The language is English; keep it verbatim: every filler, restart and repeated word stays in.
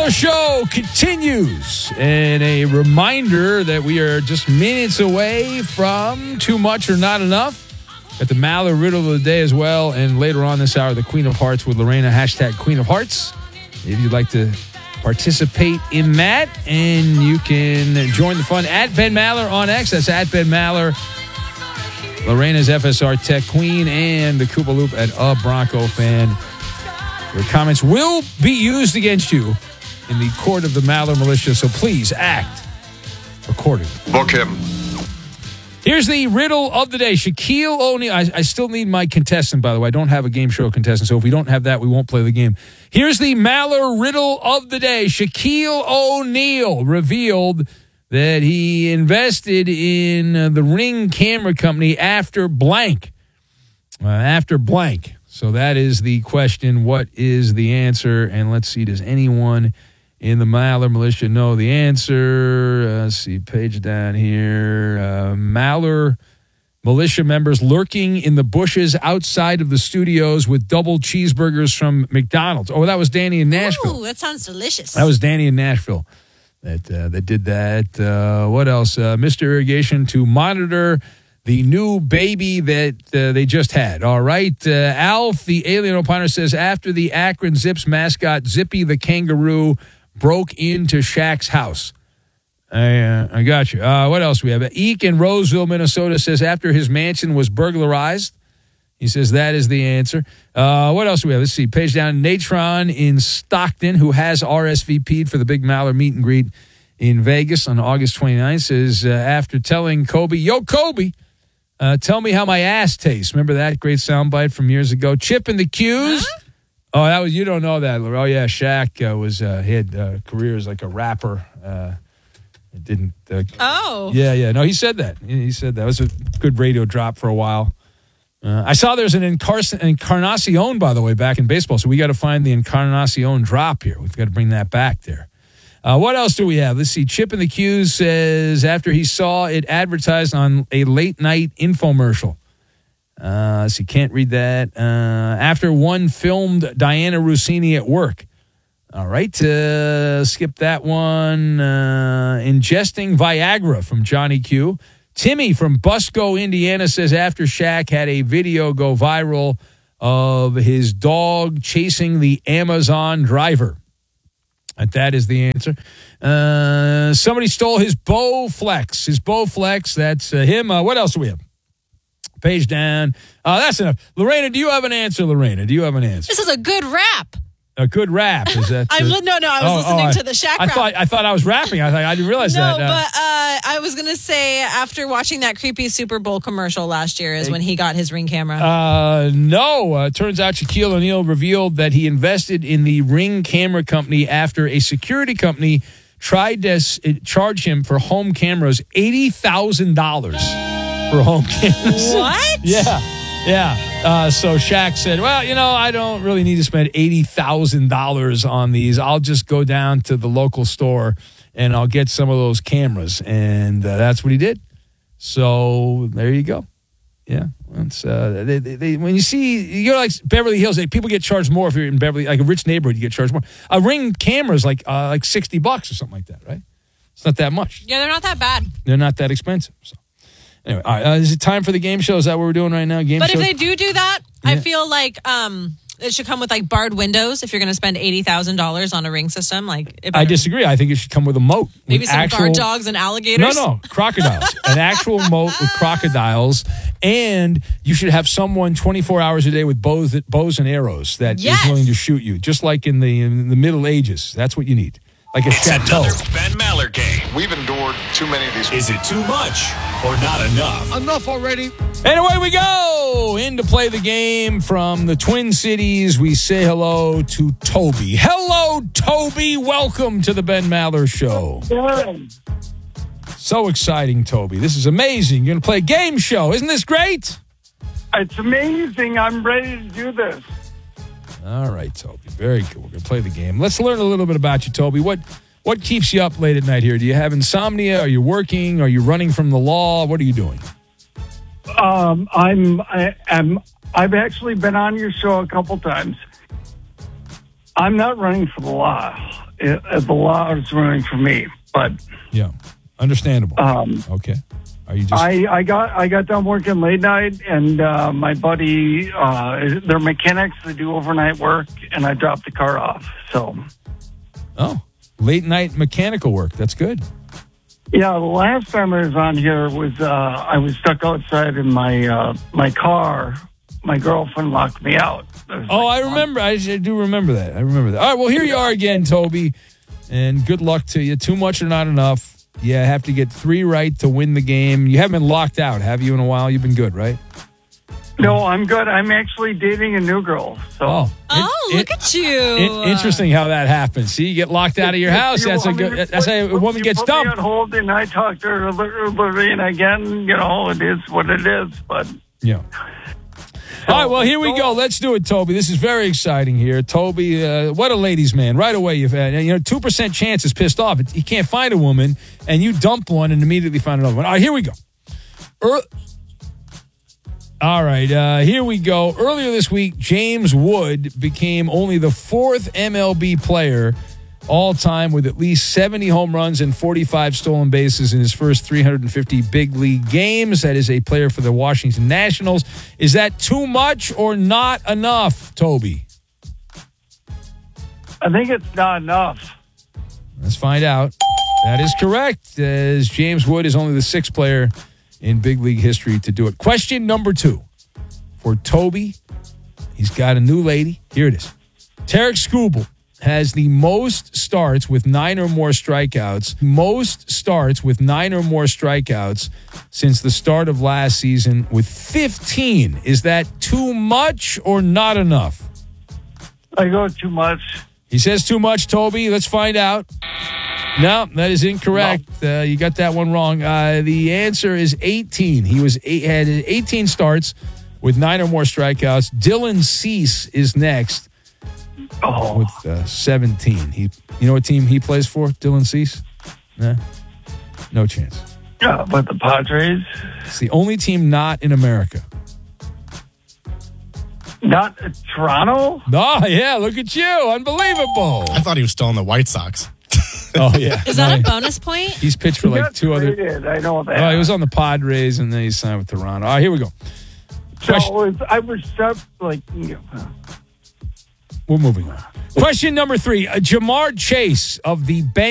Maller Show continues. And a reminder that we are just minutes away from Too Much or Not Enough. Got the Maller Riddle of the Day as well. And later on this hour, the Queen of Hearts with Lorena, hashtag Queen of Hearts. If you'd like to participate in that, and you can join the fun at Ben Maller on X. That's at Ben Maller. Lorena's F S R Tech Queen and the Koopa Loop at A Bronco Fan. Your comments will be used against you in the court of the Maller Militia, so please act accordingly. Book him. Here's the riddle of the day. Shaquille O'Neal. I, I still need my contestant, by the way. I don't have a game show contestant, so if we don't have that, we won't play the game. Here's the Maller riddle of the day. Shaquille O'Neal revealed that he invested in uh, the Ring Camera Company after blank. Uh, after blank. So that is the question. What is the answer? And let's see, does anyone in the Maller Militia know the answer? Uh, let's see, page down here. Uh, Maller Militia members lurking in the bushes outside of the studios with double cheeseburgers from McDonald's. Oh, that was Danny in Nashville. Ooh, that sounds delicious. That was Danny in Nashville that, uh, that did that. Uh, what else? Uh, Mister Irrigation to monitor the new baby that uh, they just had. All right. Uh, Alf, the alien opiner, says after the Akron Zips mascot, Zippy the kangaroo, broke into Shaq's house. I, uh, I got you. Uh, what else we have? Eek in Roseville, Minnesota, says after his mansion was burglarized. He says that is the answer. Uh, what else do we have? Let's see. Page down. Natron in Stockton, who has R S V P'd for the big Maller meet and greet in Vegas on August twenty-ninth, says uh, after telling Kobe, yo, Kobe, Uh, tell me how my ass tastes. Remember that great soundbite from years ago? Chip in the Q's. Huh? Oh, that was you don't know that. Oh yeah, Shaq uh, was uh, he had uh, career as like a rapper. Uh, it didn't. Uh, oh. Yeah, yeah. No, he said that. He said that. It was a good radio drop for a while. Uh, I saw there's an Encar- Encarnacion, by the way, back in baseball. So we got to find the Encarnacion drop here. We've got to bring that back there. Uh, what else do we have? Let's see. Chip in the Q's says after he saw it advertised on a late night infomercial. Uh, so you can't read that. Uh, after one filmed Diana Rossini at work. All right. Uh, skip that one. Uh, ingesting Viagra from Johnny Q. Timmy from Busco, Indiana says after Shaq had a video go viral of his dog chasing the Amazon driver. And that is the answer. Uh, somebody stole his Bowflex. His Bowflex, that's uh, him. Uh, what else do we have? Page down. Uh, that's enough. Lorena, do you have an answer, Lorena? Do you have an answer? This is a good rap. A good rap. Is that? I'm, no, no, I was oh, listening oh, to the Shaq I rap. Thought, I thought I was rapping. I thought I didn't realize no, that. No, Uh, but uh, I was going to say after watching that creepy Super Bowl commercial last year is hey, when he got his Ring camera. Uh, no. Uh, turns out Shaquille O'Neal revealed that he invested in the Ring Camera Company after a security company tried to s- charge him for home cameras eighty thousand dollars for home cameras. What? Yeah. Yeah. Uh, so Shaq said, well, you know, I don't really need to spend eighty thousand dollars on these. I'll just go down to the local store and I'll get some of those cameras. And uh, that's what he did. So there you go. Yeah. It's, uh, they, they, they, when you see, you go like Beverly Hills, they, people get charged more if you're in Beverly, like a rich neighborhood, you get charged more. A Ring camera is like, uh, like sixty bucks or something like that, right? It's not that much. Yeah, they're not that bad. They're not that expensive. So. Anyway, all right, uh, is it time for the game show? Is that what we're doing right now? Game but show? If they do do that, yeah. I feel like um, it should come with like barred windows if you're going to spend eighty thousand dollars on a Ring system. Like, I disagree. I think it should come with a moat. Maybe with some actual, guard dogs and alligators. No, no, crocodiles. An actual moat with crocodiles. And you should have someone twenty-four hours a day with bows, bows and arrows that yes. is willing to shoot you, just like in the in the Middle Ages. That's what you need. Like a it's chateau. Another Ben Maller game. We've endured too many of these. Is it too much or not enough? Enough already. And away we go. In to play the game from the Twin Cities, we say hello to Toby. Hello, Toby. Welcome to the Ben Maller Show. Good. So exciting, Toby. This is amazing. You're going to play a game show. Isn't this great? It's amazing. I'm ready to do this. All right, Toby. Very good. We're going to play the game. Let's learn a little bit about you, Toby. What what keeps you up late at night here? Do you have insomnia? Are you working? Are you running from the law? What are you doing? Um, I'm. I am. I've actually been on your show a couple times. I'm not running for the law. it, the law is ruining for me. But Yeah, understandable. um, Okay. Are you just I, I got I got done working late night, and uh, my buddy, uh, they're mechanics. They do overnight work, and I dropped the car off. So, oh late night mechanical work? That's good. yeah, the last time I was on here was uh, I was stuck outside in my uh, my car. My girlfriend locked me out. I was Oh, like, I remember. I, I do remember that. I remember that. All right. Well, here you are again, Toby, and good luck to you. Too much or not enough? Yeah, have to get three right to win the game. You haven't been locked out, have you, in a while? You've been good, right? No, I'm good. I'm actually dating a new girl. So. Oh, Oh, it- look it- at you. in- interesting how that happens. See, you get locked out of your house. You That's a want me good. to That's put- how a woman you gets put me dumped. on hold, and I talked to Lorraine again. You know, it is what it is. But Yeah. All right, well, here we go. Let's do it, Toby. This is very exciting here. Toby, uh, what a ladies' man. Right away, you've had, you know, two percent chance is pissed off. You can't find a woman, and you dump one and immediately find another one. All right, here we go. Er- All right, uh, here we go. Earlier this week, James Wood became only the fourth M L B player all time with at least seventy home runs and forty-five stolen bases in his first three hundred fifty big league games. That is a player for the Washington Nationals. Is that too much or not enough, Toby? I think it's not enough. Let's find out. That is correct, as James Wood is only the sixth player in big league history to do it. Question number two for Toby. He's got a new lady. Here it is. Tarek Skubal has the most starts with nine or more strikeouts, most starts with nine or more strikeouts since the start of last season with fifteen. Is that too much or not enough? I go too much. He says too much, Toby. Let's find out. No, that is incorrect. Uh, you got that one wrong. Uh, the answer is eighteen. He was eight, had eighteen starts with nine or more strikeouts. Dylan Cease is next. Oh, With uh, seventeen. He, you know what team he plays for, Dylan Cease? Nah, no chance. yeah, but the Padres, It's the only team not in America. not uh, Toronto. Oh, yeah, look at you. Unbelievable. I thought he was still on the White Sox. Oh, yeah. Is that a bonus point? He's pitched for He like got two other. traded, I know that. Oh, he was on the Padres, and then he signed with Toronto. All right, here we go. so it was, I was stuck, like, you know, We're moving on. Question number three. Uh, Jamar Chase of the Bengals.